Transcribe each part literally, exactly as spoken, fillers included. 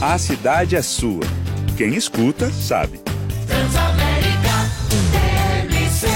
A cidade é sua. Quem escuta, sabe. Transamérica T M C.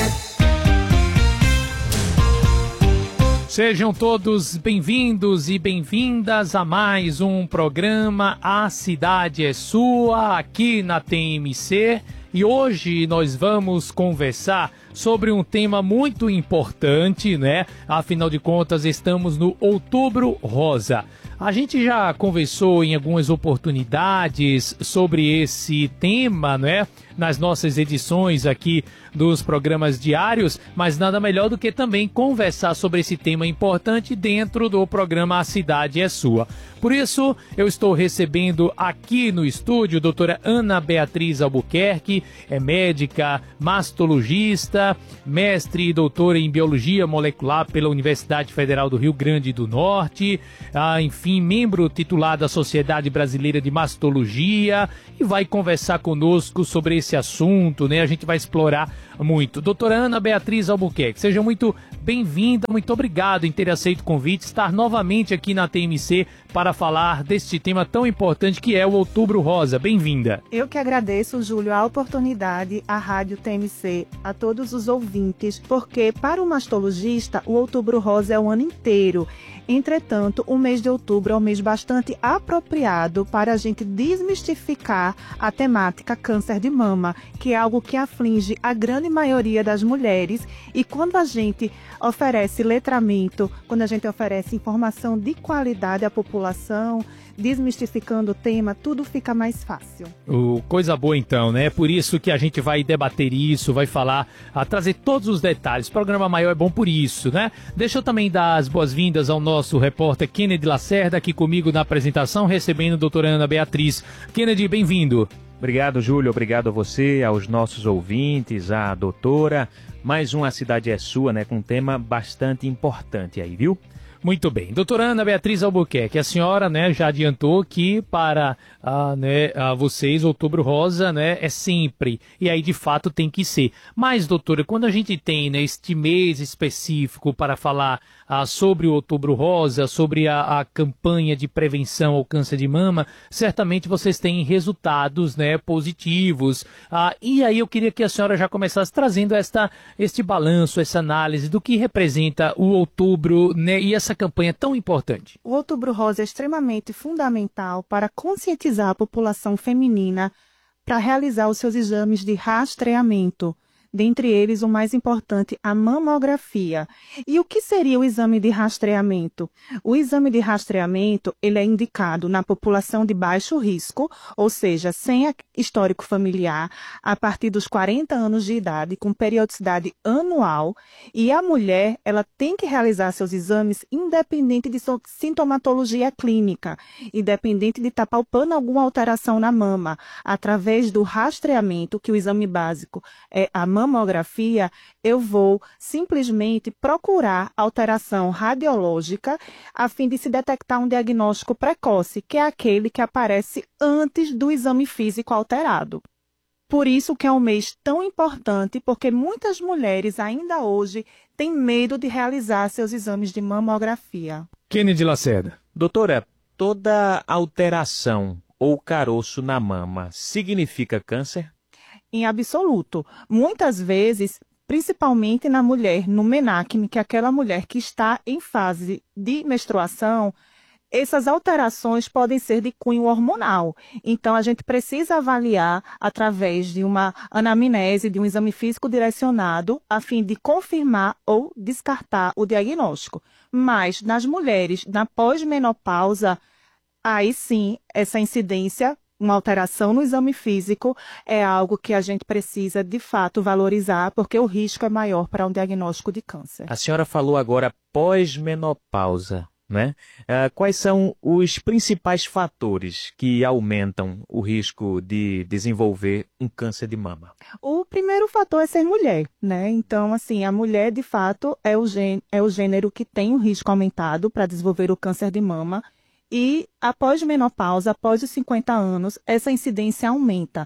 Sejam todos bem-vindos e bem-vindas a mais um programa A Cidade é Sua, aqui na T M C. E hoje nós vamos conversar sobre um tema muito importante, né? Afinal de contas, estamos no Outubro Rosa. A gente já conversou em algumas oportunidades sobre esse tema, né? Nas nossas edições aqui dos programas diários, mas nada melhor do que também conversar sobre esse tema importante dentro do programa A Cidade é Sua. Por isso, eu estou recebendo aqui no estúdio a doutora Ana Beatriz Albuquerque, é médica, mastologista, mestre e doutora em Biologia Molecular pela Universidade Federal do Rio Grande do Norte, ah, enfim, membro titular da Sociedade Brasileira de Mastologia, e vai conversar conosco sobre esse assunto, né? A gente vai explorar muito. Doutora Ana Beatriz Albuquerque, seja muito bem-vinda, muito obrigado em ter aceito o convite, estar novamente aqui na T M C para falar deste tema tão importante que é o Outubro Rosa. Bem-vinda. Eu que agradeço, Júlio, a oportunidade, à Rádio T M C, a todos os ouvintes, porque para o mastologista o Outubro Rosa é o ano inteiro. Entretanto, o mês de outubro é um mês bastante apropriado para a gente desmistificar a temática câncer de mama, que é algo que aflige a grande maioria das mulheres. E quando a gente oferece letramento, quando a gente oferece informação de qualidade à população, desmistificando o tema, tudo fica mais fácil. Oh, coisa boa então, né? Por isso que a gente vai debater isso, vai falar, a trazer todos os detalhes. O programa maior é bom por isso, né? Deixa eu também dar as boas-vindas ao nosso repórter Kennedy Lacerda, aqui comigo na apresentação, recebendo a doutora Ana Beatriz. Kennedy, bem-vindo. Obrigado, Júlio. Obrigado a você, aos nossos ouvintes, à doutora. Mais uma Cidade é Sua, né? Com um tema bastante importante aí, viu? Muito bem. Doutora Ana Beatriz Albuquerque, a senhora, né, já adiantou que para ah, né, ah, vocês, Outubro Rosa, né, é sempre, e aí de fato tem que ser. Mas, doutora, quando a gente tem, né, este mês específico para falar ah, sobre o Outubro Rosa, sobre a, a campanha de prevenção ao câncer de mama, certamente vocês têm resultados, né, positivos. Ah, e aí eu queria que a senhora já começasse trazendo esta, este balanço, essa análise do que representa o outubro, né, e essa campanha tão importante. O Outubro Rosa é extremamente fundamental para conscientizar a população feminina para realizar os seus exames de rastreamento. Dentre eles, o mais importante, a mamografia. E o que seria o exame de rastreamento? O exame de rastreamento, ele é indicado na população de baixo risco, ou seja, sem histórico familiar, a partir dos quarenta anos de idade, com periodicidade anual. E a mulher, ela tem que realizar seus exames independente de sintomatologia clínica, independente de estar palpando alguma alteração na mama, através do rastreamento, que o exame básico é a mamografia, eu vou simplesmente procurar alteração radiológica a fim de se detectar um diagnóstico precoce, que é aquele que aparece antes do exame físico alterado. Por isso que é um mês tão importante, porque muitas mulheres ainda hoje têm medo de realizar seus exames de mamografia. Kennedy Lacerda. Doutora, toda alteração ou caroço na mama significa câncer? Em absoluto. Muitas vezes, principalmente na mulher, no menacne, que é aquela mulher que está em fase de menstruação, essas alterações podem ser de cunho hormonal. Então, a gente precisa avaliar através de uma anamnese, de um exame físico direcionado, a fim de confirmar ou descartar o diagnóstico. Mas, nas mulheres, na pós-menopausa, aí sim, essa incidência, uma alteração no exame físico, é algo que a gente precisa, de fato, valorizar, porque o risco é maior para um diagnóstico de câncer. A senhora falou agora pós-menopausa, né? Uh, quais são os principais fatores que aumentam o risco de desenvolver um câncer de mama? O primeiro fator é ser mulher, né? Então, assim, a mulher, de fato, é o, gê- é o gênero que tem o risco aumentado para desenvolver o câncer de mama. E após menopausa, após os cinquenta anos, essa incidência aumenta.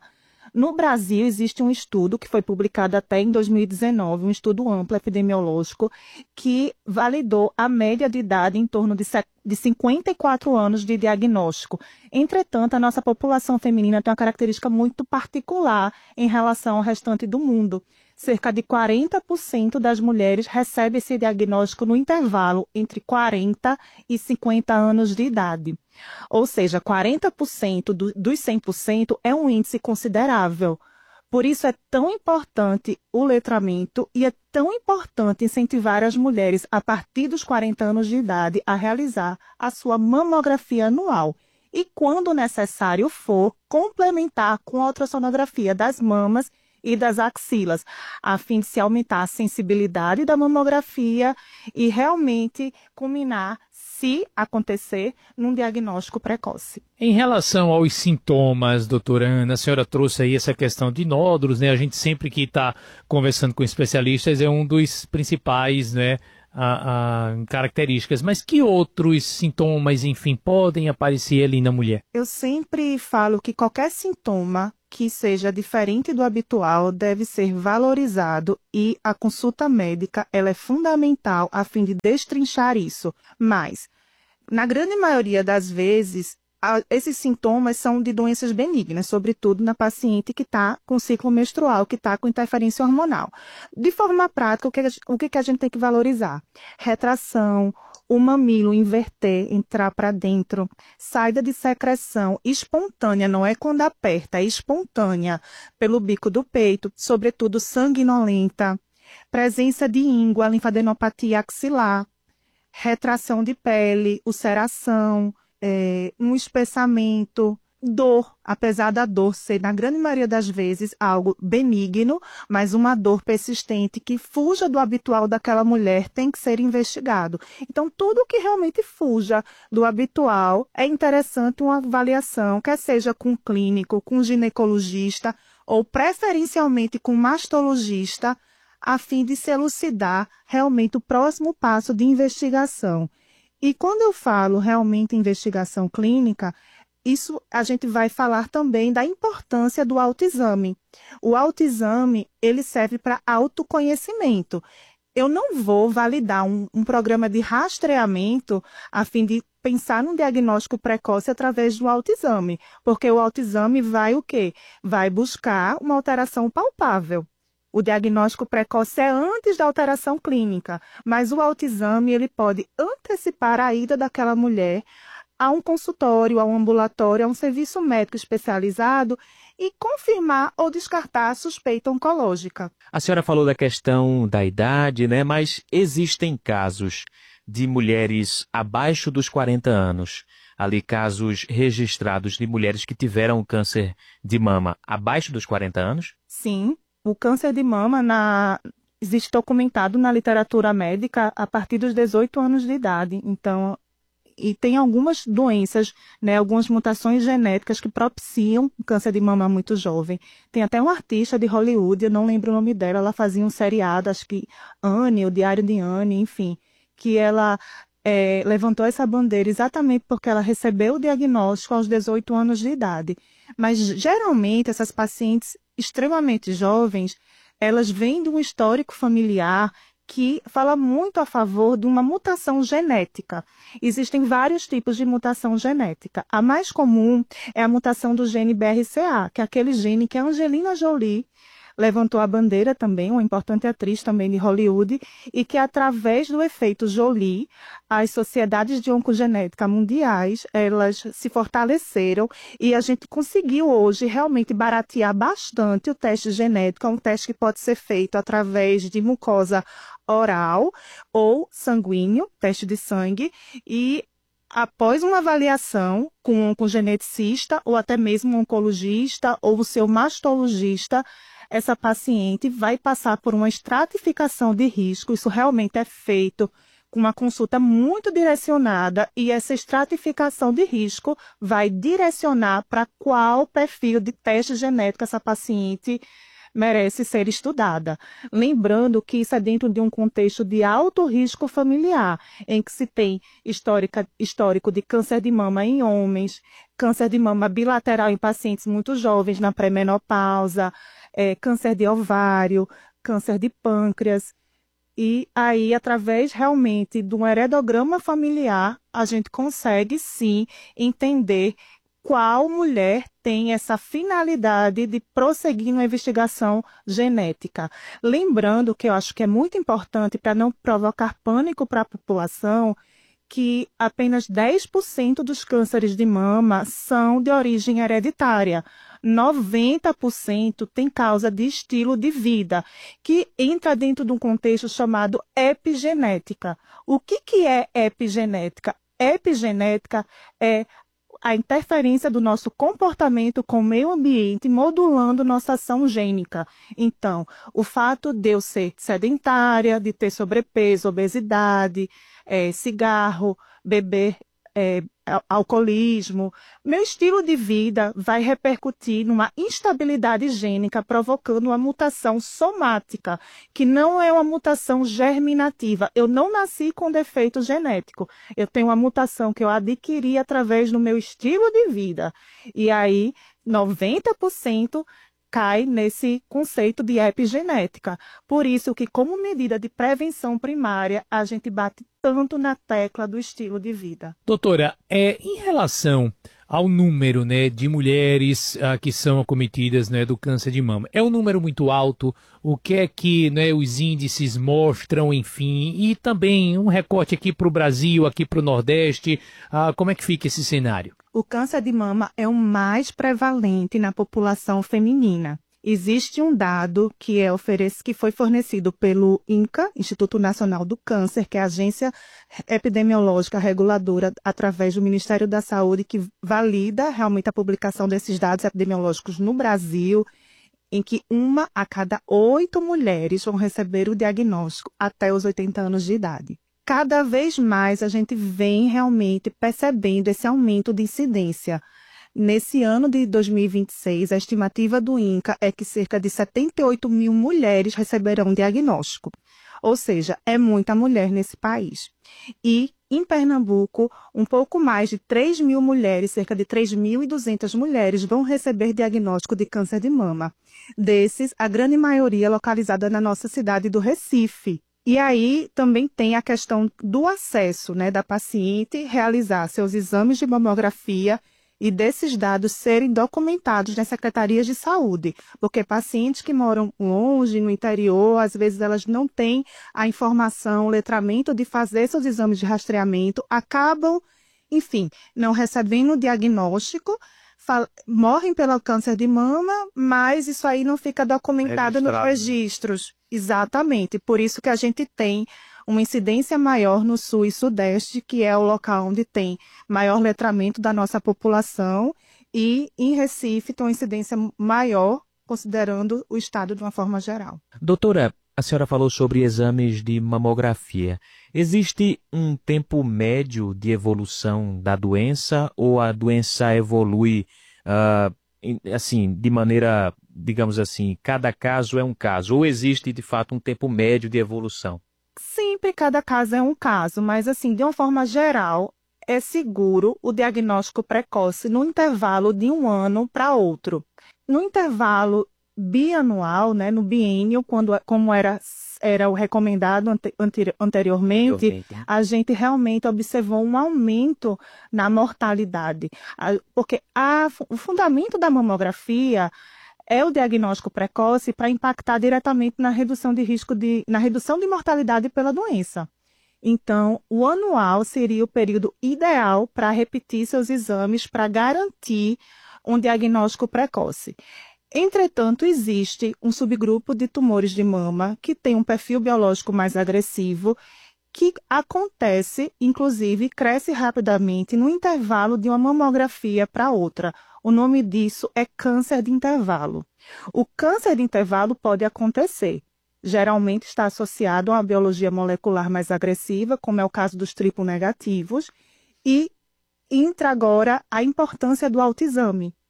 No Brasil, existe um estudo que foi publicado até em dois mil e dezenove, um estudo amplo epidemiológico, que validou a média de idade em torno de de cinquenta e quatro anos de diagnóstico. Entretanto, a nossa população feminina tem uma característica muito particular em relação ao restante do mundo. Cerca de quarenta por cento das mulheres recebem esse diagnóstico no intervalo entre quarenta e cinquenta anos de idade. Ou seja, quarenta por cento do, dos cem por cento é um índice considerável. Por isso é tão importante o letramento e é tão importante incentivar as mulheres a partir dos quarenta anos de idade a realizar a sua mamografia anual e, quando necessário for, complementar com a ultrassonografia das mamas e das axilas, a fim de se aumentar a sensibilidade da mamografia e realmente culminar, se acontecer, num diagnóstico precoce. Em relação aos sintomas, doutora Ana, a senhora trouxe aí essa questão de nódulos, né? A gente sempre que está conversando com especialistas é um dos principais, né, a, a, características. Mas que outros sintomas, enfim, podem aparecer ali na mulher? Eu sempre falo que qualquer sintoma que seja diferente do habitual deve ser valorizado e a consulta médica ela é fundamental a fim de destrinchar isso. Mas, na grande maioria das vezes, a, esses sintomas são de doenças benignas, sobretudo na paciente que está com ciclo menstrual, que está com interferência hormonal. De forma prática, o que, o que a gente tem que valorizar? Retração, o mamilo inverter, entrar para dentro, saída de secreção espontânea, não é quando aperta, é espontânea, pelo bico do peito, sobretudo sanguinolenta, presença de íngua, linfadenopatia axilar, retração de pele, ulceração, é, um espessamento, dor, apesar da dor ser, na grande maioria das vezes, algo benigno, mas uma dor persistente que fuja do habitual daquela mulher tem que ser investigado. Então, tudo que realmente fuja do habitual é interessante uma avaliação, quer seja com clínico, com ginecologista ou preferencialmente com mastologista, a fim de se elucidar realmente o próximo passo de investigação. E quando eu falo realmente em investigação clínica, isso a gente vai falar também da importância do autoexame. O autoexame, ele serve para autoconhecimento. Eu não vou validar um, um programa de rastreamento a fim de pensar num diagnóstico precoce através do autoexame, porque o autoexame vai o quê? Vai buscar uma alteração palpável. O diagnóstico precoce é antes da alteração clínica, mas o autoexame ele pode antecipar a ida daquela mulher a um consultório, a um ambulatório, a um serviço médico especializado e confirmar ou descartar a suspeita oncológica. A senhora falou da questão da idade, né? Mas existem casos de mulheres abaixo dos quarenta anos, ali casos registrados de mulheres que tiveram câncer de mama abaixo dos quarenta anos? Sim, o câncer de mama na... existe documentado na literatura médica a partir dos dezoito anos de idade. Então, e tem algumas doenças, né, algumas mutações genéticas que propiciam o câncer de mama muito jovem. Tem até uma artista de Hollywood, eu não lembro o nome dela, ela fazia um seriado, acho que Anne, o Diário de Anne, enfim, que ela é, levantou essa bandeira exatamente porque ela recebeu o diagnóstico aos dezoito anos de idade. Mas, geralmente, essas pacientes extremamente jovens, elas vêm de um histórico familiar que fala muito a favor de uma mutação genética. Existem vários tipos de mutação genética. A mais comum é a mutação do gene B R C A, que é aquele gene que a Angelina Jolie levantou a bandeira também, uma importante atriz também de Hollywood, e que através do efeito Jolie, as sociedades de oncogenética mundiais, elas se fortaleceram e a gente conseguiu hoje realmente baratear bastante o teste genético, é um teste que pode ser feito através de mucosa oral ou sanguíneo, teste de sangue, e após uma avaliação com um geneticista ou até mesmo um oncologista ou o seu mastologista, essa paciente vai passar por uma estratificação de risco. Isso realmente é feito com uma consulta muito direcionada e essa estratificação de risco vai direcionar para qual perfil de teste genético essa paciente merece ser estudada. Lembrando que isso é dentro de um contexto de alto risco familiar, em que se tem histórica, histórico de câncer de mama em homens, câncer de mama bilateral em pacientes muito jovens na pré-menopausa, é, câncer de ovário, câncer de pâncreas. E aí, através realmente de um heredograma familiar, a gente consegue sim entender qual mulher tem essa finalidade de prosseguir na investigação genética. Lembrando que eu acho que é muito importante para não provocar pânico para a população, que apenas dez por cento dos cânceres de mama são de origem hereditária. noventa por cento tem causa de estilo de vida, que entra dentro de um contexto chamado epigenética. O que, que é epigenética? Epigenética é a interferência do nosso comportamento com o meio ambiente, modulando nossa ação gênica. Então, o fato de eu ser sedentária, de ter sobrepeso, obesidade, é, cigarro, beber, é, alcoolismo, meu estilo de vida vai repercutir numa instabilidade gênica, provocando uma mutação somática, que não é uma mutação germinativa. Eu não nasci com defeito genético. Eu tenho uma mutação que eu adquiri através do meu estilo de vida. E aí, noventa por cento cai nesse conceito de epigenética. Por isso que, como medida de prevenção primária, a gente bate tanto na tecla do estilo de vida. Doutora, é, em relação ao número, né, de mulheres ah, que são acometidas, né, do câncer de mama, é um número muito alto? O que é que, né, os índices mostram, enfim, e também um recorte aqui para o Brasil, aqui para o Nordeste, ah, como é que fica esse cenário? O câncer de mama é o mais prevalente na população feminina. Existe um dado que, é oferece, que foi fornecido pelo INCA, Instituto Nacional do Câncer, que é a agência epidemiológica reguladora através do Ministério da Saúde, que valida realmente a publicação desses dados epidemiológicos no Brasil, em que uma a cada oito mulheres vão receber o diagnóstico até os oitenta anos de idade. Cada vez mais a gente vem realmente percebendo esse aumento de incidência. Nesse ano de dois mil e vinte e seis, a estimativa do INCA é que cerca de setenta e oito mil mulheres receberão diagnóstico. Ou seja, é muita mulher nesse país. E, em Pernambuco, um pouco mais de três mil mulheres, cerca de três mil e duzentas mulheres, vão receber diagnóstico de câncer de mama. Desses, a grande maioria localizada na nossa cidade do Recife. E aí também tem a questão do acesso, né, da paciente realizar seus exames de mamografia e desses dados serem documentados nas secretarias de saúde, porque pacientes que moram longe, no interior, às vezes elas não têm a informação, o letramento de fazer seus exames de rastreamento, acabam, enfim, não recebendo o diagnóstico, morrem pelo câncer de mama, mas isso aí não fica documentado nos registros. Exatamente, por isso que a gente tem uma incidência maior no sul e sudeste, que é o local onde tem maior letramento da nossa população, e em Recife tem uma incidência maior, considerando o estado de uma forma geral. Doutora, a senhora falou sobre exames de mamografia. Existe um tempo médio de evolução da doença ou a doença evolui uh, assim, de maneira, digamos assim, cada caso é um caso? Ou existe, de fato, um tempo médio de evolução? Sempre cada caso é um caso, mas assim, de uma forma geral, é seguro o diagnóstico precoce no intervalo de um ano para outro. No intervalo bianual, né, no biênio, quando, como era, era o recomendado ante, ante, anteriormente, a gente realmente observou um aumento na mortalidade. Porque a, o fundamento da mamografia é o diagnóstico precoce para impactar diretamente na redução de risco de, na redução de mortalidade pela doença. Então, o anual seria o período ideal para repetir seus exames para garantir um diagnóstico precoce. Entretanto, existe um subgrupo de tumores de mama que tem um perfil biológico mais agressivo, que acontece, inclusive, cresce rapidamente no intervalo de uma mamografia para outra. O nome disso é câncer de intervalo. O câncer de intervalo pode acontecer. Geralmente está associado a uma biologia molecular mais agressiva, como é o caso dos triplo negativos, e entra agora a importância do autoexame.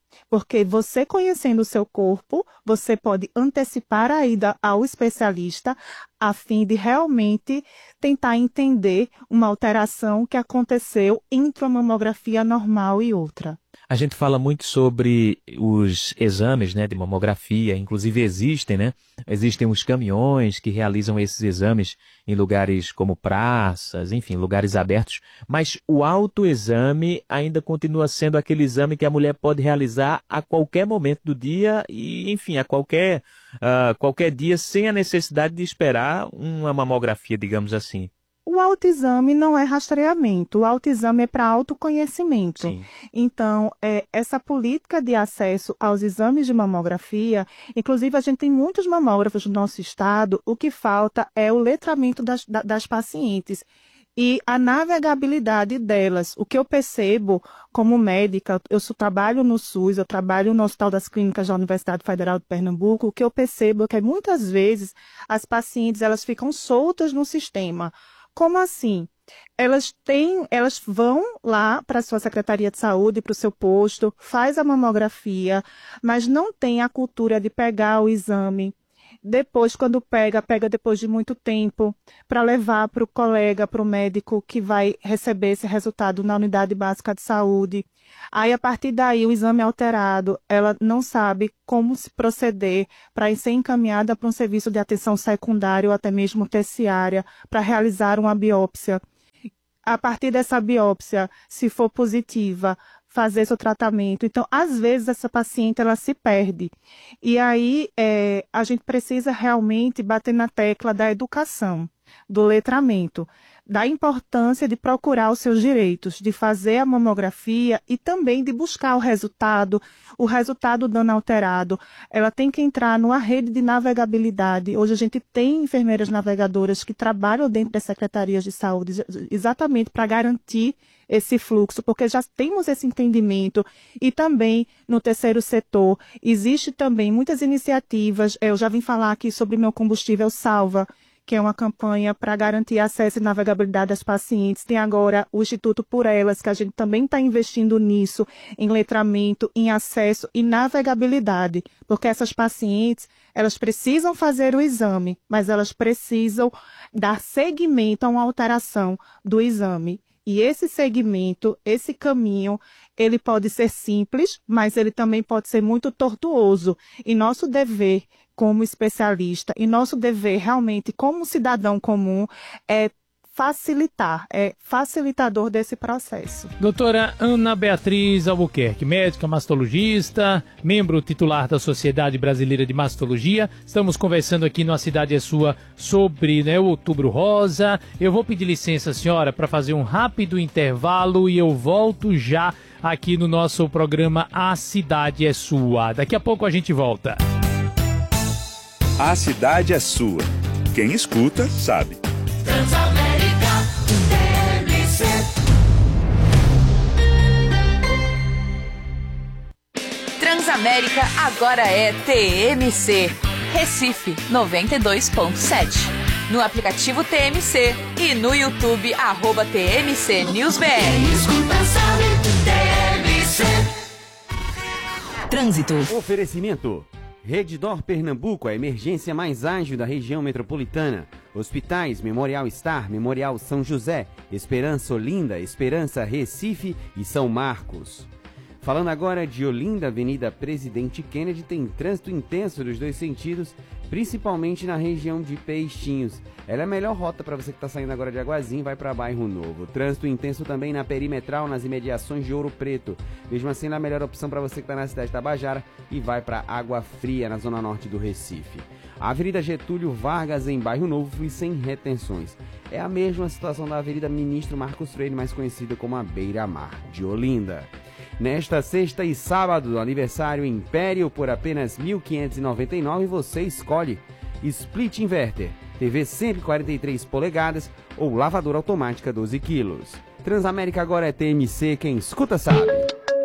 Porque você conhecendo o seu corpo, você pode antecipar a ida ao especialista a fim de realmente tentar entender uma alteração que aconteceu entre uma mamografia normal e outra. A gente fala muito sobre os exames, né, de mamografia, inclusive existem, né? Existem os caminhões que realizam esses exames em lugares como praças, enfim, lugares abertos, mas o autoexame ainda continua sendo aquele exame que a mulher pode realizar a qualquer momento do dia e, enfim, a qualquer, uh, qualquer dia sem a necessidade de esperar uma mamografia, digamos assim. O autoexame não é rastreamento, o autoexame é para autoconhecimento. Sim. Então, é, essa política de acesso aos exames de mamografia, inclusive a gente tem muitos mamógrafos no nosso estado, o que falta é o letramento das, das pacientes e a navegabilidade delas. O que eu percebo como médica, eu só trabalho no SUS, eu trabalho no Hospital das Clínicas da Universidade Federal de Pernambuco, o que eu percebo é que muitas vezes as pacientes elas ficam soltas no sistema. Como assim? Elas têm, elas vão lá para a sua Secretaria de Saúde, para o seu posto, faz a mamografia, mas não tem a cultura de pegar o exame. Depois, quando pega, pega depois de muito tempo, para levar para o colega, para o médico que vai receber esse resultado na unidade básica de saúde. Aí, a partir daí, o exame é alterado, ela não sabe como se proceder para ser encaminhada para um serviço de atenção secundária ou até mesmo terciária para realizar uma biópsia. A partir dessa biópsia, se for positiva, fazer seu tratamento. Então, às vezes, essa paciente ela se perde. E aí, é, a gente precisa realmente bater na tecla da educação, do letramento, da importância de procurar os seus direitos, de fazer a mamografia e também de buscar o resultado, o resultado dando alterado. Ela tem que entrar numa rede de navegabilidade. Hoje a gente tem enfermeiras navegadoras que trabalham dentro das secretarias de saúde exatamente para garantir esse fluxo, porque já temos esse entendimento. E também no terceiro setor existe também muitas iniciativas. Eu já vim falar aqui sobre Meu Combustível Salva, que é uma campanha para garantir acesso e navegabilidade das pacientes. Tem agora o Instituto Por Elas, que a gente também está investindo nisso, em letramento, em acesso e navegabilidade, porque essas pacientes, elas precisam fazer o exame, mas elas precisam dar seguimento a uma alteração do exame. E esse segmento, esse caminho, ele pode ser simples, mas ele também pode ser muito tortuoso. E nosso dever como especialista e nosso dever realmente como cidadão comum é facilitar, é facilitador desse processo. Doutora Ana Beatriz Albuquerque, médica mastologista, membro titular da Sociedade Brasileira de Mastologia. Estamos conversando aqui no A Cidade é Sua sobre, né, o Outubro Rosa. Eu vou pedir licença, senhora, para fazer um rápido intervalo e eu volto já aqui no nosso programa A Cidade é Sua. Daqui a pouco a gente volta. A cidade é sua. Quem escuta, sabe. Transamérica T M C. Transamérica agora é T M C. Recife noventa e dois ponto sete. No aplicativo T M C e no YouTube, arroba T M C News B R. Quem escuta sabe, T M C. Trânsito. Oferecimento. Redditor Pernambuco, a emergência mais ágil da região metropolitana. Hospitais Memorial Star, Memorial São José, Esperança Olinda, Esperança Recife e São Marcos. Falando agora de Olinda, Avenida Presidente Kennedy, tem trânsito intenso dos dois sentidos, principalmente na região de Peixinhos. Ela é a melhor rota para você que está saindo agora de Aguazinho, vai para Bairro Novo. Trânsito intenso também na Perimetral, nas imediações de Ouro Preto. Mesmo assim, é a melhor opção para você que está na cidade de Tabajara e vai para Água Fria, na zona norte do Recife. A Avenida Getúlio Vargas, em Bairro Novo, e sem retenções. É a mesma situação da Avenida Ministro Marcos Freire, mais conhecida como a Beira-Mar de Olinda. Nesta sexta e sábado, aniversário Império por apenas mil quinhentos e noventa e nove, você escolhe Split Inverter, T V cento e quarenta e três polegadas ou lavadora automática doze quilos. Transamérica agora é T M C, quem escuta sabe.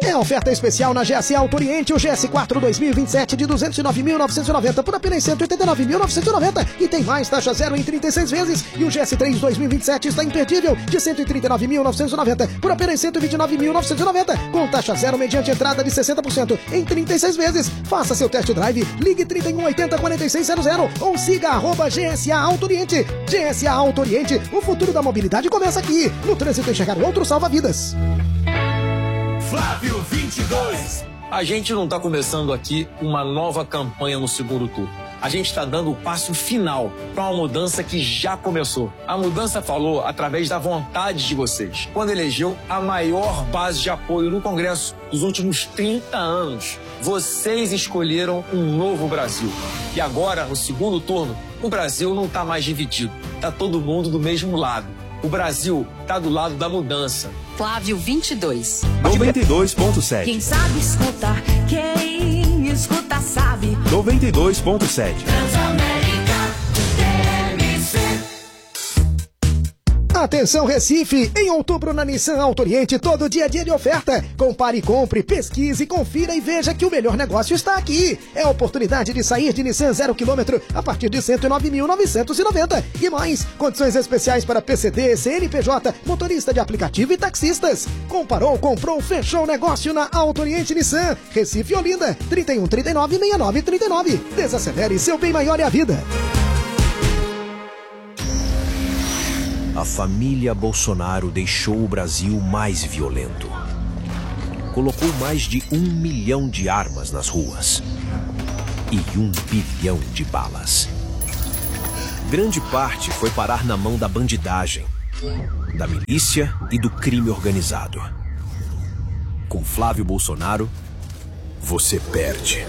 É a oferta especial na G S Auto Oriente, o G S quatro dois mil e vinte e sete de duzentos e nove mil novecentos e noventa por apenas cento e oitenta e nove mil novecentos e noventa e tem mais taxa zero em trinta e seis vezes. E o G S três dois mil e vinte e sete está imperdível de cento e trinta e nove mil novecentos e noventa por apenas cento e vinte e nove mil novecentos e noventa com taxa zero mediante entrada de sessenta por cento em trinta e seis vezes. Faça seu test drive, ligue trinta e um oitenta quarenta e seis zero zero ou siga arroba G S A Auto Oriente. G S A Auto Oriente, o futuro da mobilidade começa aqui. No trânsito enxergar outro salva-vidas. Flávio vinte e dois. A gente não está começando aqui uma nova campanha no segundo turno. A gente está dando o passo final para uma mudança que já começou. A mudança falou através da vontade de vocês, quando elegeu a maior base de apoio no Congresso dos últimos trinta anos. Vocês escolheram um novo Brasil. E agora, no segundo turno, o Brasil não está mais dividido. Está todo mundo do mesmo lado. O Brasil está do lado da mudança. Flávio vinte e dois. noventa e dois ponto sete. Quem sabe escuta, quem escuta sabe. noventa e dois ponto sete. Transamérica T M C. Atenção Recife, em outubro na Nissan Auto Oriente, todo dia é dia de oferta. Compare, compre, pesquise, confira e veja que o melhor negócio está aqui. É a oportunidade de sair de Nissan zero quilômetro a partir de cento e nove mil novecentos e noventa. E mais, condições especiais para P C D, C N P J, motorista de aplicativo e taxistas. Comparou, comprou, fechou o negócio na Auto Oriente Nissan. Recife e Olinda, trinta e um, trinta e nove, sessenta e nove, trinta e nove. Desacelere, seu bem maior é a vida. A família Bolsonaro deixou o Brasil mais violento. Colocou mais de um milhão de armas nas ruas e um bilhão de balas. Grande parte foi parar na mão da bandidagem, da milícia e do crime organizado. Com Flávio Bolsonaro, você perde.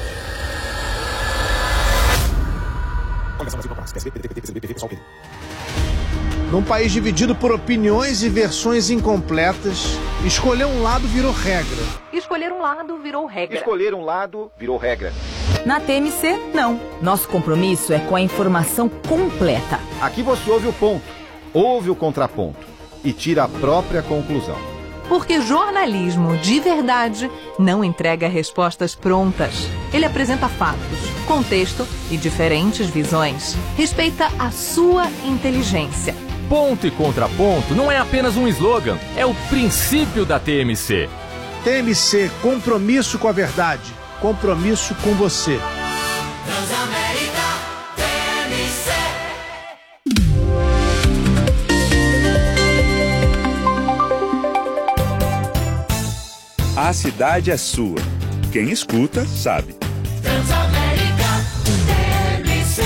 Num país dividido por opiniões e versões incompletas, escolher um lado virou regra. Escolher um lado virou regra. Escolher um lado virou regra. Na T M C, não. Nosso compromisso é com a informação completa. Aqui você ouve o ponto, ouve o contraponto e tira a própria conclusão. Porque jornalismo de verdade não entrega respostas prontas. Ele apresenta fatos, contexto e diferentes visões. Respeita a sua inteligência. Ponto e contraponto não é apenas um slogan, é o princípio da T M C. T M C, compromisso com a verdade, compromisso com você. Transamérica T M C. A cidade é sua. Quem escuta, sabe. Transamérica T M C.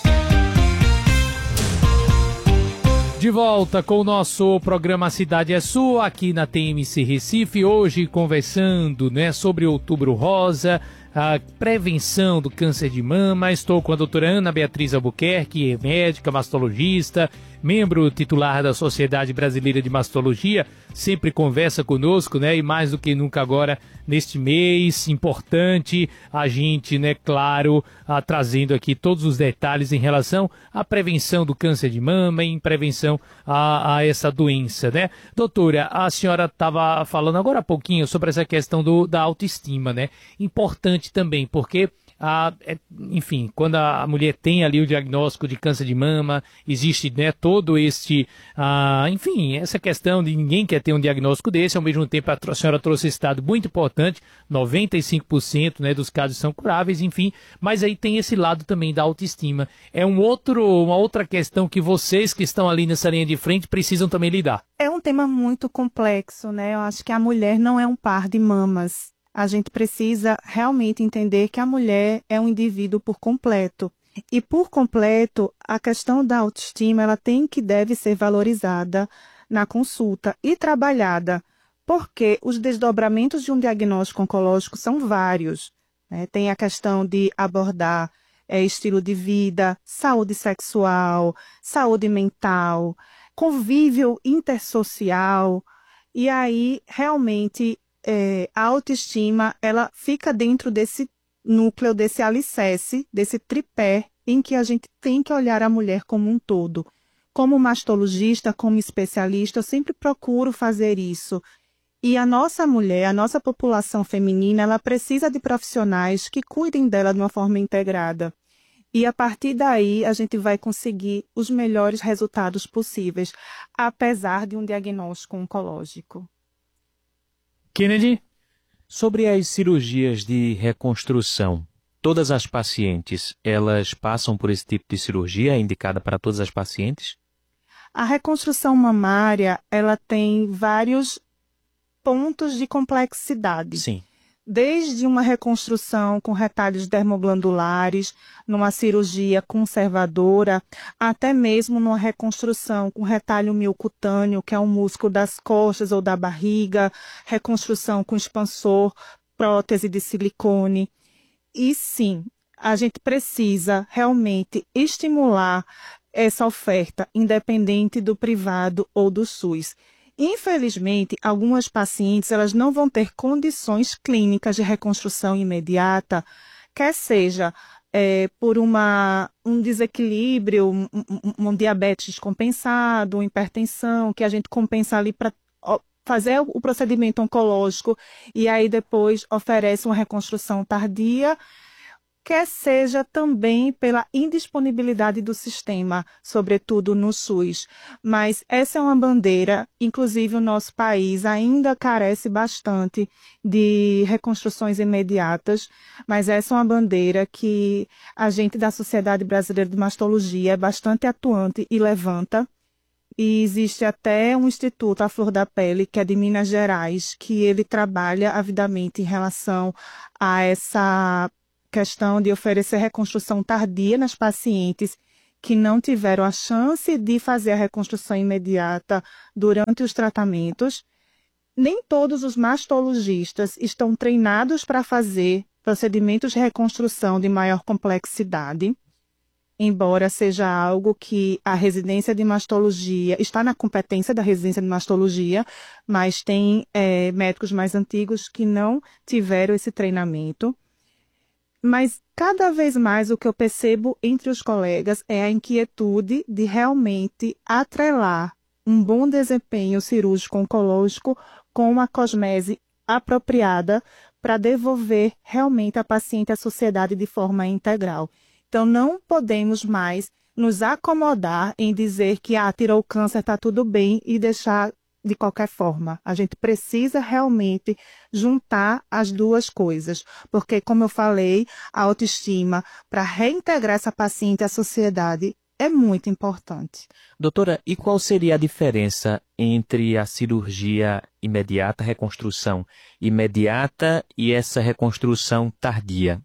De volta com o nosso programa Cidade é Sua, aqui na T M C Recife, hoje conversando, né, sobre Outubro Rosa, a prevenção do câncer de mama. Estou com a doutora Ana Beatriz Albuquerque, médica, mastologista, membro titular da Sociedade Brasileira de Mastologia, sempre conversa conosco, né? E mais do que nunca agora, neste mês importante, a gente, né, claro, a, trazendo aqui todos os detalhes em relação à prevenção do câncer de mama e em prevenção a, a essa doença, né? Doutora, a senhora estava falando agora há pouquinho sobre essa questão do, da autoestima, né? Importante também, porque... Ah, é, enfim, quando a mulher tem ali o diagnóstico de câncer de mama, existe, né, todo este, ah, enfim, essa questão de ninguém quer ter um diagnóstico desse. Ao mesmo tempo, a, a senhora trouxe esse dado muito importante, noventa e cinco por cento, né, dos casos são curáveis, enfim, mas aí tem esse lado também da autoestima. É um outro, uma outra questão que vocês que estão ali nessa linha de frente precisam também lidar. É um tema muito complexo, né? Eu acho que a mulher não é um par de mamas. A gente precisa realmente entender que a mulher é um indivíduo por completo. E por completo, a questão da autoestima, ela tem que deve ser valorizada na consulta e trabalhada, porque os desdobramentos de um diagnóstico oncológico são vários, né? Tem a questão de abordar é, estilo de vida, saúde sexual, saúde mental, convívio intersocial, e aí realmente... É, a autoestima, ela fica dentro desse núcleo, desse alicerce, desse tripé em que a gente tem que olhar a mulher como um todo. Como mastologista, como especialista, eu sempre procuro fazer isso. E a nossa mulher, a nossa população feminina, ela precisa de profissionais que cuidem dela de uma forma integrada. E a partir daí a gente vai conseguir os melhores resultados possíveis, apesar de um diagnóstico oncológico. Kennedy? Sobre as cirurgias de reconstrução, todas as pacientes, elas passam por esse tipo de cirurgia? É indicada para todas as pacientes? A reconstrução mamária, ela tem vários pontos de complexidade. Sim. Desde uma reconstrução com retalhos dermoglandulares, numa cirurgia conservadora, até mesmo numa reconstrução com retalho miocutâneo, que é um músculo das costas ou da barriga, reconstrução com expansor, prótese de silicone. E sim, a gente precisa realmente estimular essa oferta, independente do privado ou do SUS. Infelizmente, algumas pacientes elas não vão ter condições clínicas de reconstrução imediata, quer seja é, por uma, um desequilíbrio, um, um, um diabetes descompensado, uma hipertensão, que a gente compensa ali para fazer o procedimento oncológico e aí depois oferece uma reconstrução tardia, quer seja também pela indisponibilidade do sistema, sobretudo no SUS. Mas essa é uma bandeira, inclusive o nosso país ainda carece bastante de reconstruções imediatas, mas essa é uma bandeira que a gente da Sociedade Brasileira de Mastologia é bastante atuante e levanta. E existe até um instituto, a Flor da Pele, que é de Minas Gerais, que ele trabalha avidamente em relação a essa questão de oferecer reconstrução tardia nas pacientes que não tiveram a chance de fazer a reconstrução imediata durante os tratamentos. Nem todos os mastologistas estão treinados para fazer procedimentos de reconstrução de maior complexidade, embora seja algo que a residência de mastologia está na competência da residência de mastologia, mas tem é, médicos mais antigos que não tiveram esse treinamento. Mas cada vez mais o que eu percebo entre os colegas é a inquietude de realmente atrelar um bom desempenho cirúrgico oncológico com uma cosmese apropriada para devolver realmente a paciente à sociedade de forma integral. Então não podemos mais nos acomodar em dizer que ah, tirou o câncer, está tudo bem e deixar de qualquer forma. A gente precisa realmente juntar as duas coisas, porque, como eu falei, a autoestima para reintegrar essa paciente à sociedade é muito importante. Doutora, e qual seria a diferença entre a cirurgia imediata, reconstrução imediata e essa reconstrução tardia?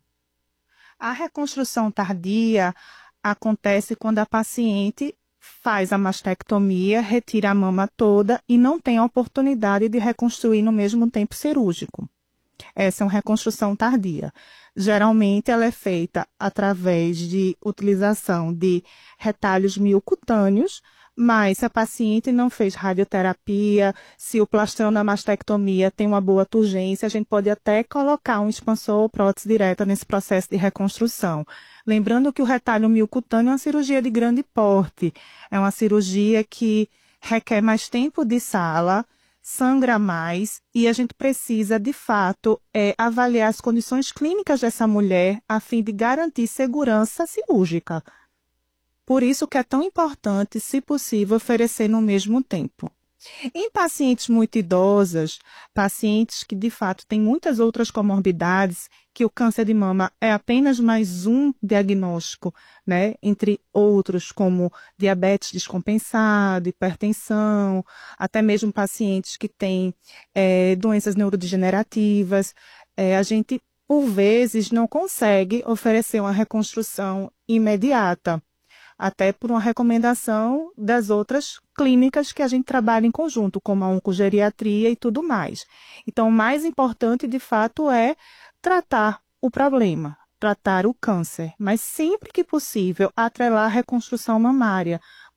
A reconstrução tardia acontece quando a paciente faz a mastectomia, retira a mama toda e não tem a oportunidade de reconstruir no mesmo tempo cirúrgico. Essa é uma reconstrução tardia. Geralmente ela é feita através de utilização de retalhos miocutâneos, mas se a paciente não fez radioterapia, se o plastrão da mastectomia tem uma boa turgência, a gente pode até colocar um expansor ou prótese direta nesse processo de reconstrução. Lembrando que o retalho miocutâneo é uma cirurgia de grande porte, é uma cirurgia que requer mais tempo de sala, sangra mais e a gente precisa, de fato, é, avaliar as condições clínicas dessa mulher a fim de garantir segurança cirúrgica. Por isso que é tão importante, se possível, oferecer no mesmo tempo. Em pacientes muito idosas, pacientes que de fato têm muitas outras comorbidades, que o câncer de mama é apenas mais um diagnóstico, né, entre outros como diabetes descompensado, hipertensão, até mesmo pacientes que têm é, doenças neurodegenerativas, é, a gente, por vezes, não consegue oferecer uma reconstrução imediata, até por uma recomendação das outras clínicas que a gente trabalha em conjunto, como a oncogeriatria e tudo mais. Então, o mais importante, de fato, é tratar o problema, tratar o câncer, mas sempre que possível, atrelar a reconstrução mamária,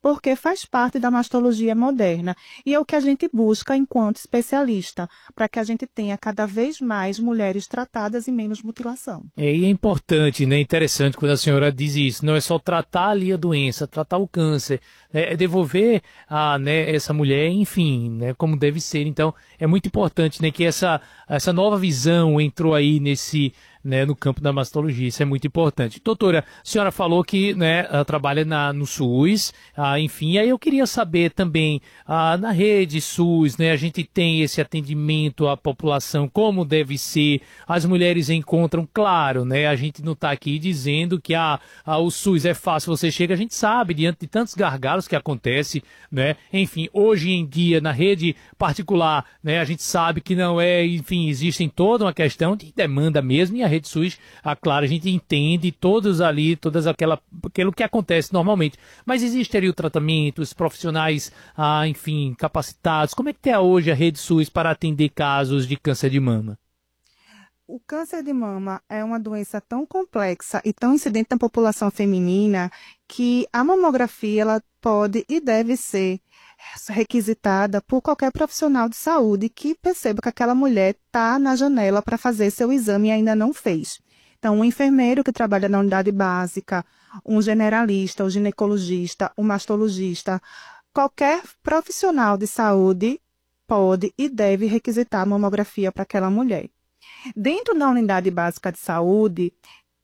porque faz parte da mastologia moderna. E é o que a gente busca enquanto especialista, para que a gente tenha cada vez mais mulheres tratadas e menos mutilação. É, e é importante, né? Interessante quando a senhora diz isso. Não é só tratar ali a doença, tratar o câncer, é devolver a, né, essa mulher, enfim, né, como deve ser. Então, é muito importante, né, que essa, essa nova visão entrou aí nesse, né, no campo da mastologia. Isso é muito importante. Doutora, a senhora falou que, né, ela trabalha na, no SUS, ah, enfim, aí eu queria saber também, ah, na rede SUS, né, a gente tem esse atendimento à população, como deve ser, as mulheres encontram, claro, né, a gente não está aqui dizendo que ah, ah, o SUS é fácil, você chega, a gente sabe, diante de tantos gargalos que acontece, né, enfim, hoje em dia, na rede particular, né, a gente sabe que não é, enfim, existe toda uma questão de demanda mesmo, e a rede SUS, ah, claro, a gente entende todos ali, todas aquela, aquilo que acontece normalmente, mas existe ali o tratamento, os profissionais, ah, enfim, capacitados, como é que está hoje a rede SUS para atender casos de câncer de mama? O câncer de mama é uma doença tão complexa e tão incidente na população feminina que a mamografia ela pode e deve ser requisitada por qualquer profissional de saúde que perceba que aquela mulher está na janela para fazer seu exame e ainda não fez. Então, um enfermeiro que trabalha na unidade básica, um generalista, um ginecologista, um mastologista, qualquer profissional de saúde pode e deve requisitar a mamografia para aquela mulher. Dentro da unidade básica de saúde,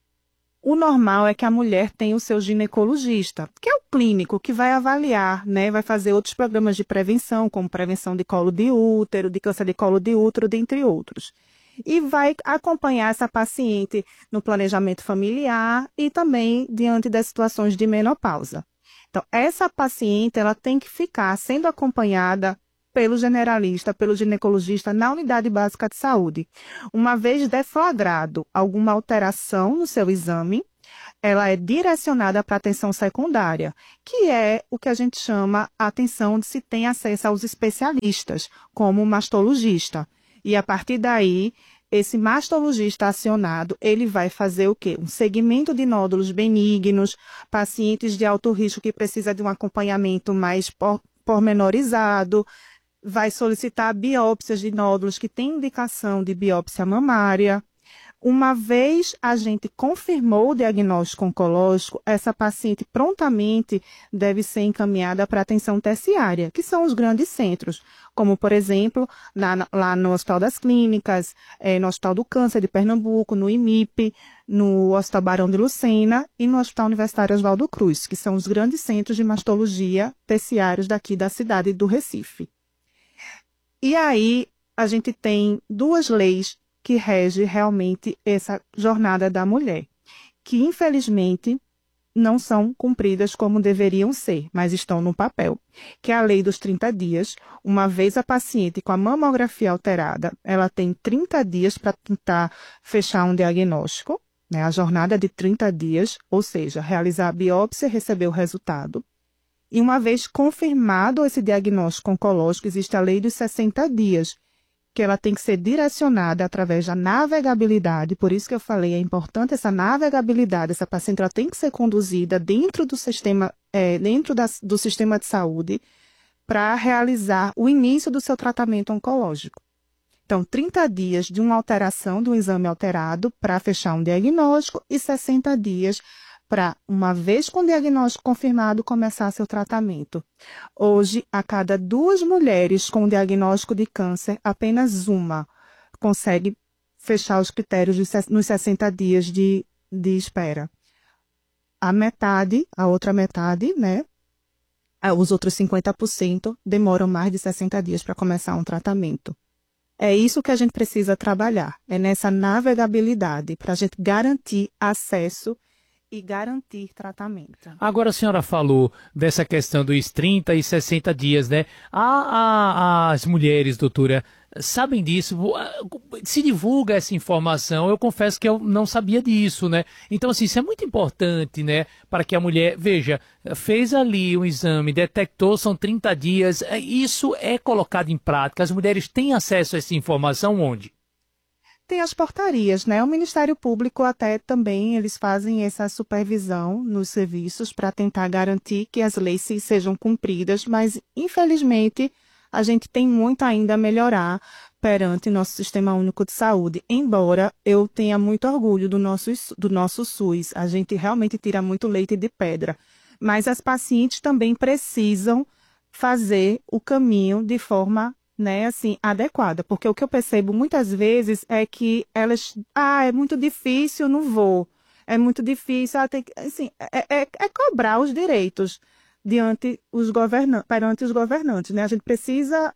o normal é que a mulher tenha o seu ginecologista, que é o clínico que vai avaliar, né, vai fazer outros programas de prevenção, como prevenção de colo de útero, de câncer de colo de útero, dentre outros. E vai acompanhar essa paciente no planejamento familiar e também diante das situações de menopausa. Então, essa paciente ela tem que ficar sendo acompanhada pelo generalista, pelo ginecologista na unidade básica de saúde. Uma vez deflagrado alguma alteração no seu exame, ela é direcionada para a atenção secundária, que é o que a gente chama a atenção onde se tem acesso aos especialistas, como o mastologista. E a partir daí, esse mastologista acionado, ele vai fazer o quê? Um segmento de nódulos benignos, pacientes de alto risco que precisam de um acompanhamento mais por, pormenorizado, vai solicitar biópsias de nódulos que têm indicação de biópsia mamária. Uma vez a gente confirmou o diagnóstico oncológico, essa paciente prontamente deve ser encaminhada para atenção terciária, que são os grandes centros, como, por exemplo, na, lá no Hospital das Clínicas, é, no Hospital do Câncer de Pernambuco, no I M I P, no Hospital Barão de Lucena e no Hospital Universitário Oswaldo Cruz, que são os grandes centros de mastologia terciários daqui da cidade do Recife. E aí a gente tem duas leis que regem realmente essa jornada da mulher, que infelizmente não são cumpridas como deveriam ser, mas estão no papel, que é a lei dos trinta dias. Uma vez a paciente com a mamografia alterada, ela tem trinta dias para tentar fechar um diagnóstico, né, a jornada de trinta dias, ou seja, realizar a biópsia e receber o resultado. E uma vez confirmado esse diagnóstico oncológico, existe a lei dos sessenta dias, que ela tem que ser direcionada através da navegabilidade, por isso que eu falei, é importante essa navegabilidade, essa paciente ela tem que ser conduzida dentro do sistema, é, dentro da, do sistema de saúde para realizar o início do seu tratamento oncológico. Então, trinta dias de uma alteração, de um exame alterado para fechar um diagnóstico e sessenta dias para, uma vez com o diagnóstico confirmado, começar seu tratamento. Hoje, a cada duas mulheres com diagnóstico de câncer, apenas uma consegue fechar os critérios de, nos sessenta dias de, de espera. A metade, a outra metade, né? Os outros cinquenta por cento demoram mais de sessenta dias para começar um tratamento. É isso que a gente precisa trabalhar, é nessa navegabilidade, para a gente garantir acesso e garantir tratamento. Agora a senhora falou dessa questão dos trinta e sessenta dias, né? A, a, as mulheres, doutora, sabem disso? Se divulga essa informação, eu confesso que eu não sabia disso, né? Então, assim, isso é muito importante, né? Para que a mulher, veja, fez ali um exame, detectou, são trinta dias, isso é colocado em prática, as mulheres têm acesso a essa informação onde? tem as portarias, né? O Ministério Público até também, eles fazem essa supervisão nos serviços para tentar garantir que as leis sejam cumpridas, mas, infelizmente, a gente tem muito ainda a melhorar perante nosso Sistema Único de Saúde, embora eu tenha muito orgulho do nosso, do nosso SUS. A gente realmente tira muito leite de pedra, mas as pacientes também precisam fazer o caminho de forma, né, assim, adequada, porque o que eu percebo muitas vezes é que elas, ah, é muito difícil, não vou, é muito difícil, ah, tem que, assim, é, é, é cobrar os direitos diante os governantes, perante os governantes, né? A gente precisa,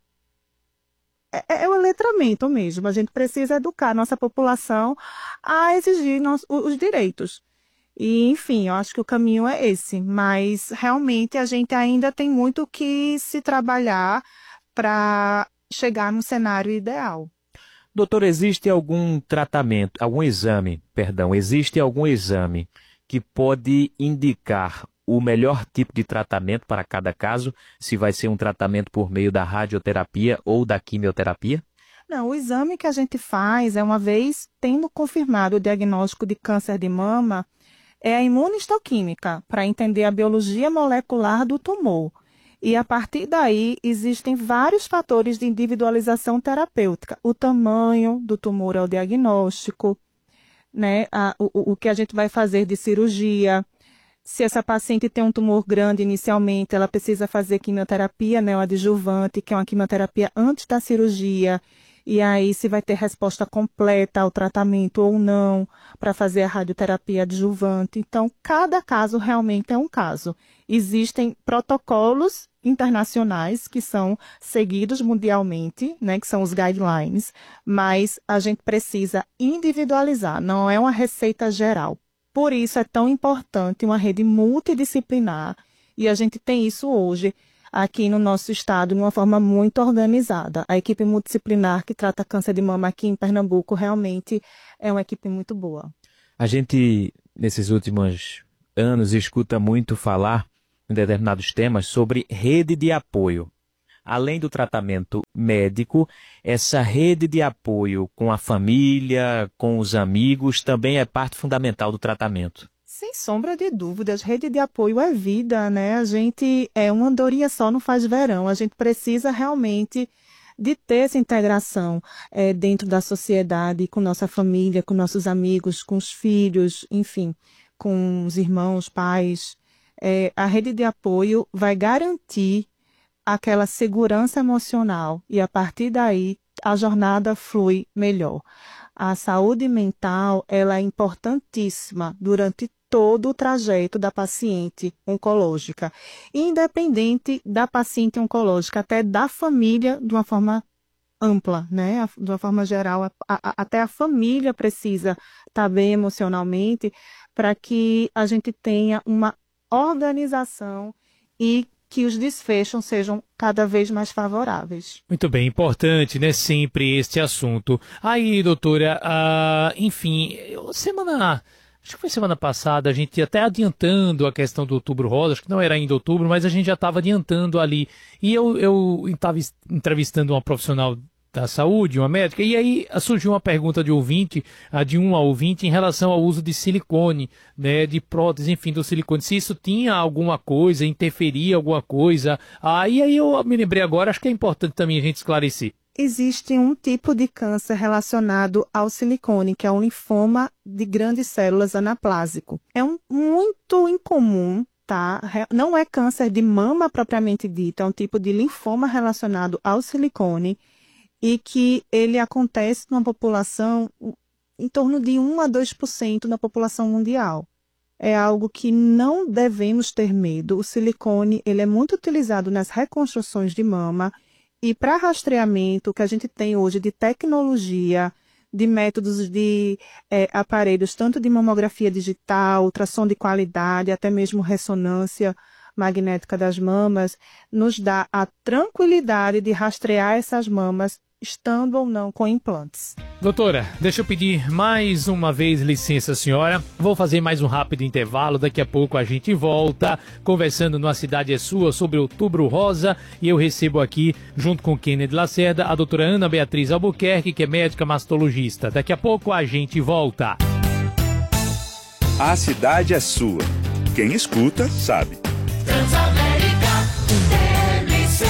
é, é o letramento mesmo, a gente precisa educar a nossa população a exigir nos, os direitos. E, enfim, eu acho que o caminho é esse, mas realmente a gente ainda tem muito que se trabalhar para chegar no cenário ideal. Doutor, existe algum tratamento, algum exame, perdão, existe algum exame que pode indicar o melhor tipo de tratamento para cada caso, se vai ser um tratamento por meio da radioterapia ou da quimioterapia? Não, o exame que a gente faz é, uma vez tendo confirmado o diagnóstico de câncer de mama, é a imunistoquímica, para entender a biologia molecular do tumor. E a partir daí existem vários fatores de individualização terapêutica. O tamanho do tumor é o diagnóstico, né? a, o, o que a gente vai fazer de cirurgia. Se essa paciente tem um tumor grande inicialmente, ela precisa fazer quimioterapia neoadjuvante, que é uma quimioterapia antes da cirurgia. E aí se vai ter resposta completa ao tratamento ou não, para fazer a radioterapia adjuvante. Então, cada caso realmente é um caso. Existem protocolos internacionais que são seguidos mundialmente, né, que são os guidelines, mas a gente precisa individualizar, não é uma receita geral. Por isso é tão importante uma rede multidisciplinar, e a gente tem isso hoje aqui no nosso estado de uma forma muito organizada. A equipe multidisciplinar que trata câncer de mama aqui em Pernambuco realmente é uma equipe muito boa. A gente, nesses últimos anos, escuta muito falar em determinados temas sobre rede de apoio. Além do tratamento médico, essa rede de apoio com a família, com os amigos, também é parte fundamental do tratamento. Sem sombra de dúvidas, rede de apoio é vida, né? A gente, é uma andorinha só não faz verão, a gente precisa realmente de ter essa integração é, dentro da sociedade, com nossa família, com nossos amigos, com os filhos, enfim, com os irmãos, pais. É, a rede de apoio vai garantir aquela segurança emocional e a partir daí a jornada flui melhor. A saúde mental, ela é importantíssima durante todo o trajeto da paciente oncológica, independente da paciente oncológica, até da família de uma forma ampla, né? De uma forma geral, a, a, até a família precisa estar bem emocionalmente para que a gente tenha uma organização e que os desfechos sejam cada vez mais favoráveis. Muito bem, importante, né, sempre este assunto. Aí, doutora, uh, enfim, semana, acho que foi semana passada, a gente até adiantando a questão do Outubro Rosa, acho que não era ainda outubro, mas a gente já estava adiantando ali. E eu estava entrevistando uma profissional da saúde, uma médica, e aí surgiu uma pergunta de ouvinte, de uma ouvinte, em relação ao uso de silicone, né, de prótese, enfim, do silicone, se isso tinha alguma coisa, interferia alguma coisa. Ah, e aí eu me lembrei agora, acho que é importante também a gente esclarecer. Existe um tipo de câncer relacionado ao silicone, que é o linfoma de grandes células anaplásico. É um, muito incomum, tá? Não é câncer de mama propriamente dito, é um tipo de linfoma relacionado ao silicone, e que ele acontece numa população em torno de um a dois por cento da população mundial. É algo que não devemos ter medo. O silicone ele é muito utilizado nas reconstruções de mama e para rastreamento que a gente tem hoje de tecnologia, de métodos de é, aparelhos, tanto de mamografia digital, ultrassom de qualidade, até mesmo ressonância magnética das mamas, nos dá a tranquilidade de rastrear essas mamas estando ou não com implantes. Doutora, deixa eu pedir mais uma vez licença à senhora. Vou fazer mais um rápido intervalo. Daqui a pouco a gente volta conversando no A Cidade é Sua sobre Outubro Rosa. E eu recebo aqui, junto com Kennedy Lacerda, a doutora Ana Beatriz Albuquerque, que é médica mastologista. Daqui a pouco a gente volta. A cidade é sua. Quem escuta, sabe. Transamérica T M C.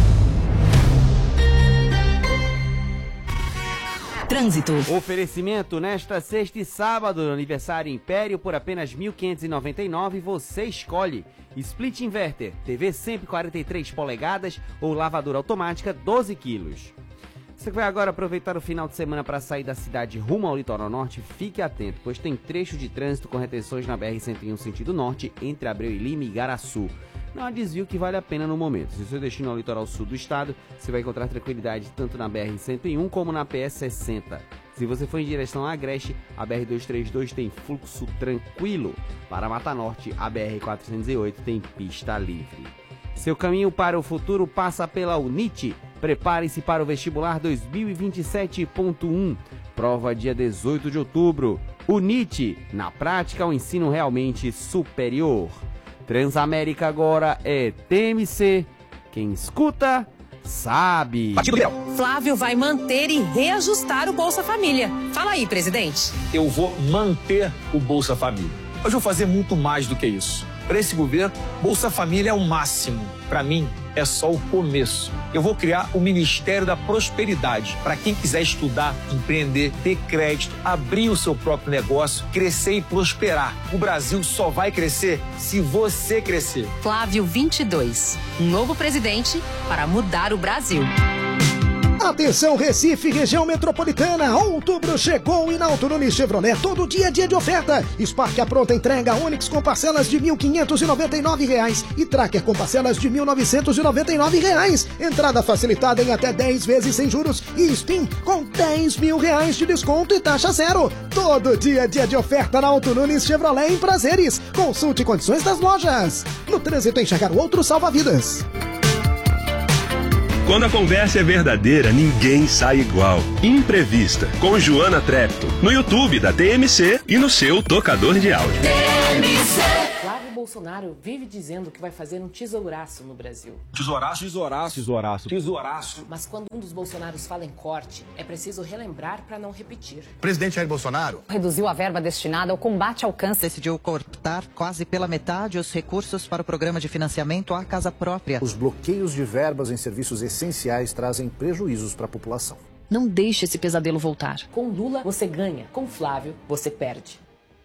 Trânsito. Oferecimento nesta sexta e sábado, no aniversário Império, por apenas mil quinhentos e noventa e nove reais, você escolhe Split Inverter, T V sempre quarenta e três polegadas ou lavadora automática doze quilos. Você que vai agora aproveitar o final de semana para sair da cidade rumo ao litoral norte, fique atento, pois tem trecho de trânsito com retenções na B R cento e um sentido norte, entre Abreu e Lima e Igaraçu. Não há desvio que vale a pena no momento. Se o seu destino é o litoral sul do estado, você vai encontrar tranquilidade tanto na B R cento e um como na P S sessenta. Se você for em direção a Agreste, a B R duzentos e trinta e dois tem fluxo tranquilo. Para Mata Norte, a B R quatrocentos e oito tem pista livre. Seu caminho para o futuro passa pela UNIT. Prepare-se para o vestibular dois mil e vinte e sete ponto um. Prova dia dezoito de outubro. UNIT, na prática, o ensino realmente superior. Transamérica agora é T M C. Quem escuta, sabe. Flávio vai manter e reajustar o Bolsa Família. Fala aí, presidente. Eu vou manter o Bolsa Família. Mas vou fazer muito mais do que isso. Para esse governo, Bolsa Família é o máximo. Para mim, é só o começo. Eu vou criar o Ministério da Prosperidade para quem quiser estudar, empreender, ter crédito, abrir o seu próprio negócio, crescer e prosperar. O Brasil só vai crescer se você crescer. Flávio vinte e dois, um novo presidente para mudar o Brasil. Atenção Recife, região metropolitana, outubro chegou e na Auto Nunes Chevrolet todo dia é dia de oferta. Spark a pronta entrega, Onix com parcelas de mil quinhentos e noventa e nove reais e Tracker com parcelas de mil novecentos e noventa e nove reais. Entrada facilitada em até dez vezes sem juros e Spin com dez mil reais de desconto e taxa zero. Todo dia é dia de oferta na Auto Nunes Chevrolet em Prazeres. Consulte condições das lojas. No trânsito enxergar o outro salva vidas. Quando a conversa é verdadeira, ninguém sai igual. Imprevista, com Joana Trepto, no YouTube da T M C e no seu tocador de áudio. T M C. Flávio Bolsonaro vive dizendo que vai fazer um tesouraço no Brasil. Tesouraço? Tesouraço. Tesouraço. Tesouraço. Mas quando um dos Bolsonaros fala em corte, é preciso relembrar para não repetir. O presidente Jair Bolsonaro reduziu a verba destinada ao combate ao câncer. Decidiu cortar quase pela metade os recursos para o programa de financiamento à casa própria. Os bloqueios de verbas em serviços essenciais trazem prejuízos para a população. Não deixe esse pesadelo voltar. Com Lula, você ganha. Com Flávio, você perde.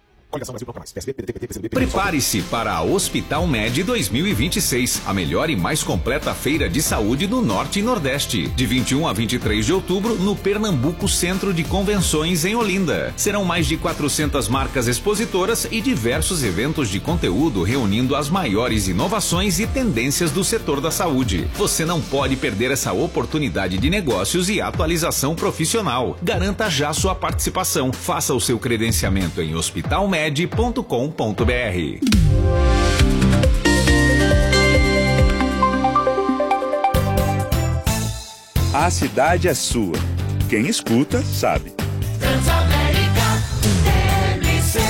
Prepare-se para a Hospital Med dois mil e vinte e seis, a melhor e mais completa feira de saúde do Norte e Nordeste. De vinte e um a vinte e três de outubro, no Pernambuco Centro de Convenções, em Olinda. Serão mais de quatrocentas marcas expositoras e diversos eventos de conteúdo reunindo as maiores inovações e tendências do setor da saúde. Você não pode perder essa oportunidade de negócios e atualização profissional. Garanta já sua participação. Faça o seu credenciamento em hospital med ponto com ponto b r. A cidade é sua. Quem escuta, sabe. Transamérica T M C.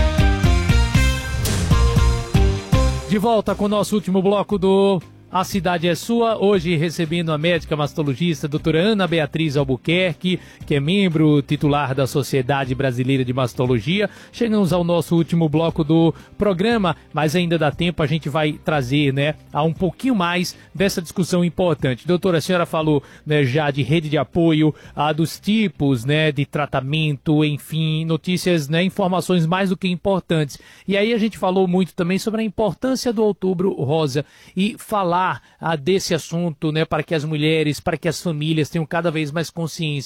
De volta com o nosso último bloco do A Cidade é Sua, hoje recebendo a médica mastologista doutora Ana Beatriz Albuquerque, que é membro titular da Sociedade Brasileira de Mastologia. Chegamos ao nosso último bloco do programa, mas ainda dá tempo, a gente vai trazer, né, a um pouquinho mais dessa discussão importante. Doutora, a senhora falou, né, já de rede de apoio, a dos tipos, né, de tratamento, enfim, notícias, né, informações mais do que importantes. E aí a gente falou muito também sobre a importância do Outubro Rosa e falar Ah, desse assunto, né, para que as mulheres, para que as famílias tenham cada vez mais consciência.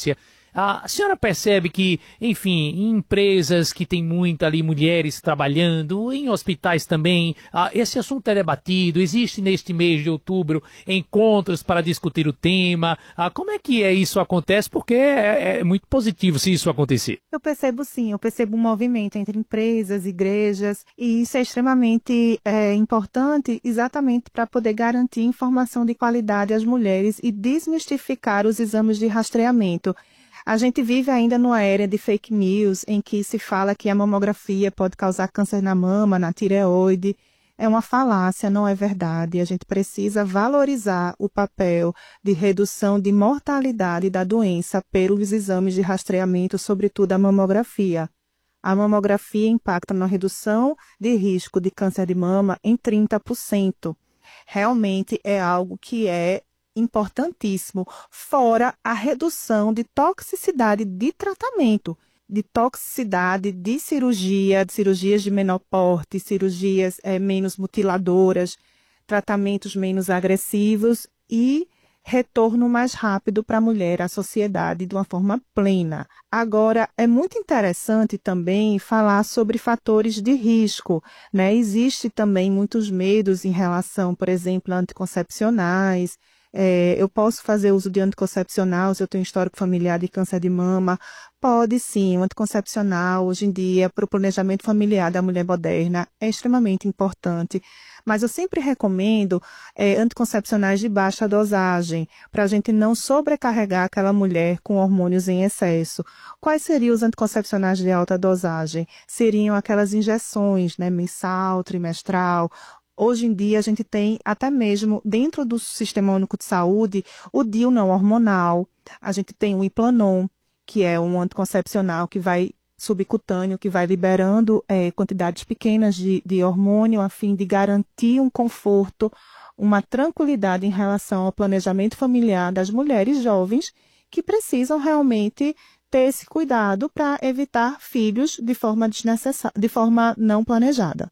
A senhora percebe que, enfim, em empresas que tem muita ali mulheres trabalhando, em hospitais também, ah, esse assunto é debatido, existe neste mês de outubro encontros para discutir o tema. Ah, como é que é isso acontece? Porque é, é muito positivo se isso acontecer. Eu percebo sim, eu percebo um movimento entre empresas, igrejas, e isso é extremamente é, importante exatamente para poder garantir informação de qualidade às mulheres e desmistificar os exames de rastreamento. A gente vive ainda numa era de fake news, em que se fala que a mamografia pode causar câncer na mama, na tireoide. É uma falácia, não é verdade. A gente precisa valorizar o papel de redução de mortalidade da doença pelos exames de rastreamento, sobretudo a mamografia. A mamografia impacta na redução de risco de câncer de mama em trinta por cento. Realmente é algo que é importantíssimo, fora a redução de toxicidade de tratamento, de toxicidade de cirurgia, de cirurgias de menor porte, cirurgias é, menos mutiladoras, tratamentos menos agressivos e retorno mais rápido para a mulher à sociedade de uma forma plena. Agora, é muito interessante também falar sobre fatores de risco, né? Existe também muitos medos em relação, por exemplo, a anticoncepcionais. É, eu posso fazer uso de anticoncepcional se eu tenho histórico familiar de câncer de mama? Pode sim, o anticoncepcional hoje em dia para o planejamento familiar da mulher moderna é extremamente importante, mas eu sempre recomendo é, anticoncepcionais de baixa dosagem, para a gente não sobrecarregar aquela mulher com hormônios em excesso. Quais seriam os anticoncepcionais de alta dosagem? Seriam aquelas injeções, né, mensal, trimestral. Hoje em dia, a gente tem até mesmo, dentro do Sistema Único de Saúde, o D I U não hormonal. A gente tem o Implanon, que é um anticoncepcional que vai subcutâneo, que vai liberando é, quantidades pequenas de, de hormônio, a fim de garantir um conforto, uma tranquilidade em relação ao planejamento familiar das mulheres jovens que precisam realmente ter esse cuidado para evitar filhos de forma desnecessária, de forma não planejada.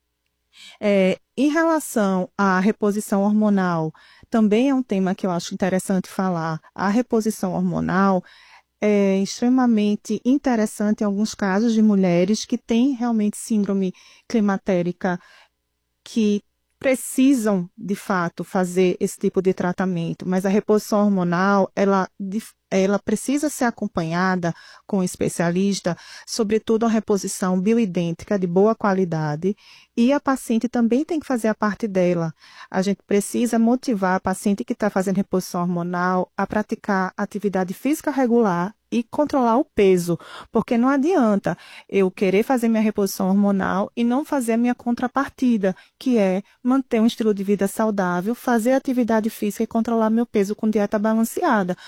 É, em relação à reposição hormonal, também é um tema que eu acho interessante falar. A reposição hormonal é extremamente interessante em alguns casos de mulheres que têm realmente síndrome climatérica, que precisam, de fato, fazer esse tipo de tratamento, mas a reposição hormonal, ela, ela precisa ser acompanhada com um especialista, sobretudo a reposição bioidêntica de boa qualidade, e a paciente também tem que fazer a parte dela. A gente precisa motivar a paciente que está fazendo reposição hormonal a praticar atividade física regular e controlar o peso, porque não adianta eu querer fazer minha reposição hormonal e não fazer a minha contrapartida, que é manter um estilo de vida saudável, fazer atividade física e controlar meu peso com dieta balanceada,